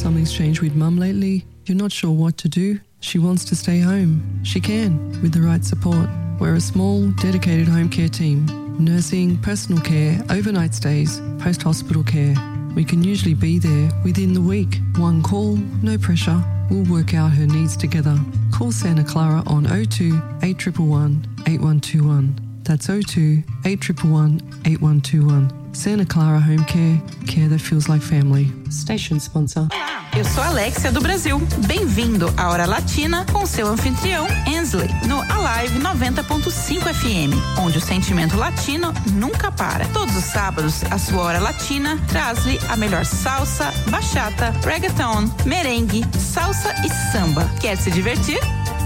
Something's changed with Mum lately. You're not sure what to do. She wants to stay home. She can, with the right support. We're a small, dedicated home care team. Nursing, personal care, overnight stays, post-hospital care. We can usually be there within the week. One call, no pressure. We'll work out her needs together. Call Santa Clara on 02 8111 8121. That's 02 8111 8121. Santa Clara Home Care, care that feels like family. Station sponsor. Eu sou Alexia do Brasil. Bem-vindo à Hora Latina com seu anfitrião Ensley no Alive 90.5 FM, onde o sentimento latino nunca para. Todos os sábados, a sua Hora Latina traz-lhe a melhor salsa, bachata, reggaeton, merengue, salsa e samba. Quer se divertir?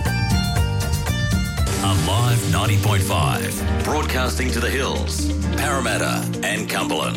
Alive 90.5, broadcasting to the hills, Parramatta and Cumberland.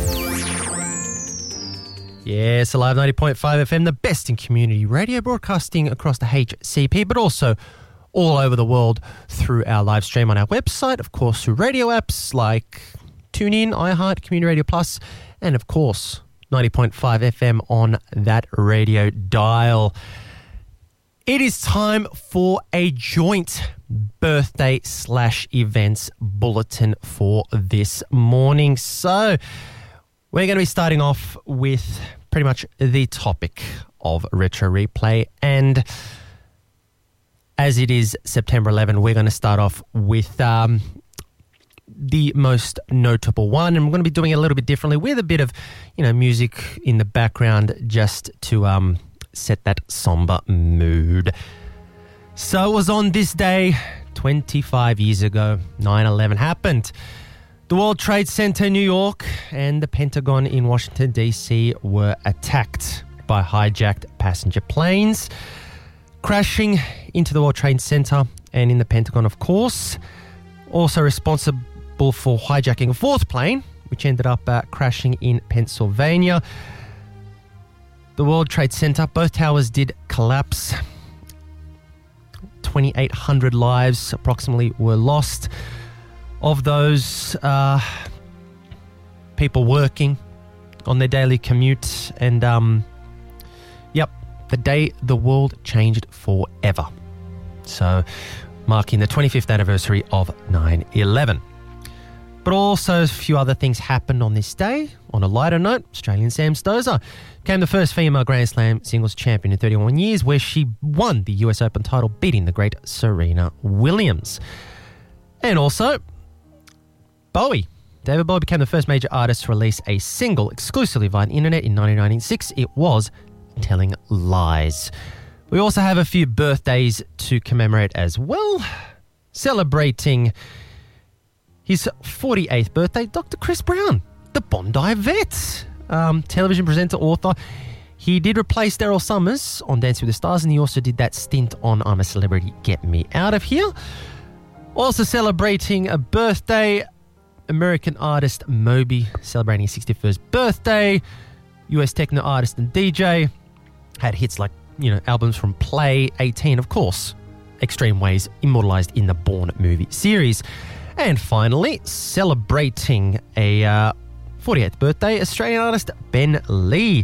Yes, Alive 90.5 FM, the best in community radio, broadcasting across the HCP, but also all over the world through our live stream on our website, of course, through radio apps like TuneIn, iHeart, Community Radio Plus, and of course, 90.5 FM on that radio dial. It is time for a joint birthday/events bulletin for this morning. So we're going to be starting off with pretty much the topic of Retro Replay. And as it is September 11, we're going to start off with the most notable one. And we're going to be doing it a little bit differently with a bit of, music in the background just to set that somber mood. So it was on this day, 25 years ago, 9/11 happened. The World Trade Center in New York and the Pentagon in Washington, D.C. were attacked by hijacked passenger planes, crashing into the World Trade Center and in the Pentagon, of course. Also responsible for hijacking a fourth plane, which ended up crashing in Pennsylvania. The World Trade Center, both towers did collapse. 2,800 lives approximately were lost. Of those, people working on their daily commute. And, the day the world changed forever. So, marking the 25th anniversary of 9/11. But also a few other things happened on this day. On a lighter note, Australian Sam Stosur became the first female Grand Slam singles champion in 31 years, where she won the US Open title, beating the great Serena Williams. And also, David Bowie became the first major artist to release a single exclusively via the internet in 1996. It was Telling Lies. We also have a few birthdays to commemorate as well. Celebrating his 48th birthday, Dr. Chris Brown, the Bondi vet, television presenter, author. He did replace Daryl Summers on Dancing with the Stars, and he also did that stint on I'm a Celebrity, Get Me Out of Here. Also celebrating a birthday, American artist Moby, celebrating his 61st birthday. US techno artist and DJ, had hits like, albums from Play, 18, of course, Extreme Ways, immortalized in the Bourne movie series. And finally, celebrating a 48th birthday, Australian artist Ben Lee.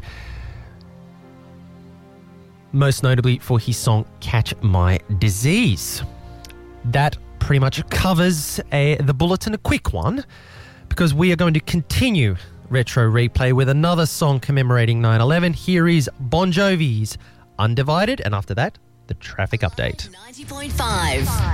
Most notably for his song Catch My Disease. That pretty much covers the bulletin, a quick one, because we are going to continue Retro Replay with another song commemorating 9/11. Here is Bon Jovi's Undivided, and after that, the traffic update. 90.5.